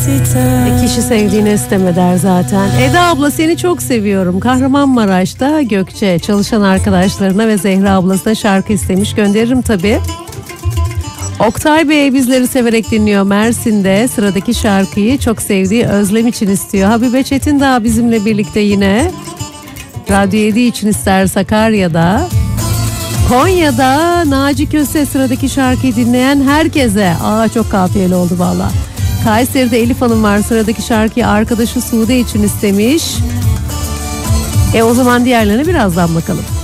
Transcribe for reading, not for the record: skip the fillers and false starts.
Kişi sevdiğini isteme der zaten. Eda abla seni çok seviyorum. Kahramanmaraş'ta Gökçe çalışan arkadaşlarına ve Zehra ablasına şarkı istemiş. Gönderirim tabii. Oktay Bey bizleri severek dinliyor Mersin'de. Sıradaki şarkıyı çok sevdiği Özlem için istiyor. Habibe Çetin daha bizimle birlikte yine. Radyo 7 için ister Sakarya'da. Konya'da Naci Köse sıradaki şarkıyı dinleyen herkese. Çok kafiyeli oldu valla. Kayseri'de Elif Hanım var, sıradaki şarkıyı arkadaşı Sude için istemiş. O zaman diğerlerine birazdan bakalım.